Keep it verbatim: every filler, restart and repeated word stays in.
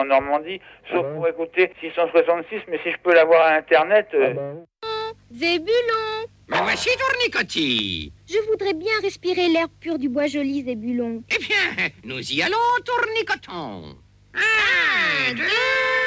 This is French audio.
en Normandie, sauf pour écouter six cent soixante-six, mais si je peux l'avoir à Internet... Euh... Zébulon! Me voici, Tournicotti. Je voudrais bien respirer l'air pur du bois joli, Zébulon. Eh bien, nous y allons, Tournicoton. Un, deux...